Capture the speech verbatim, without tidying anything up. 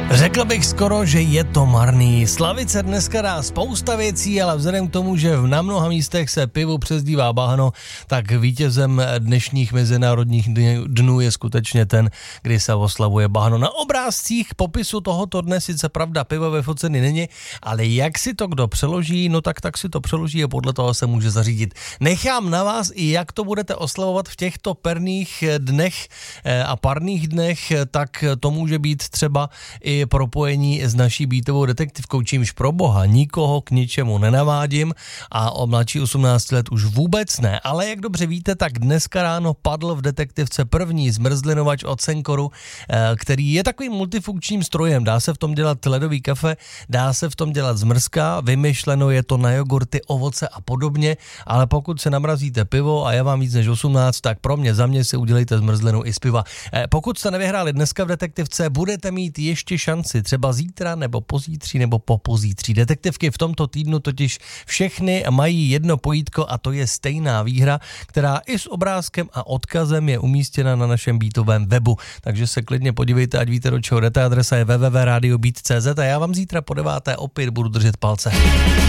Řekl bych skoro, že je to marný. Slavice dneska dá spousta věcí, ale vzhledem k tomu, že na mnoha místech se pivu přezdívá bahno, tak vítězem dnešních mezinárodních dnů je skutečně ten, kdy se oslavuje bahno. Na obrázcích popisu tohoto dne sice pravda pivo ve foceny není, ale jak si to kdo přeloží, no tak tak si to přeloží a podle toho se může zařídit. Nechám na vás i jak to budete oslavovat v těchto perných dnech a parných dnech, tak to může být třeba i propojení s naší beatovou detektivkou, čímž pro boha nikoho k ničemu nenavádím a o mladší osmnáct let už vůbec ne, ale jak dobře víte, tak dneska ráno padl v detektivce první zmrzlinovač od Senkoru, který je takovým multifunkčním strojem, dá se v tom dělat ledový kafe, dá se v tom dělat zmrzka, vymyšleno je to na jogurty, ovoce a podobně, ale pokud se namrazíte pivo a já vám víc než osmnáct, tak pro mě, za mě si udělejte zmrzlinu i z piva. Pokud jste nevyhráli dneska v detektivce, budete mít ještě šanci třeba zítra nebo pozítří nebo popozítří. Detektivky v tomto týdnu totiž všechny mají jedno pojítko a to je stejná výhra, která i s obrázkem a odkazem je umístěna na našem beatovém webu. Takže se klidně podívejte, ať víte, do čeho jdete. Adresa je w w w tečka radio beat tečka c z a já vám zítra po deváté opět budu držet palce.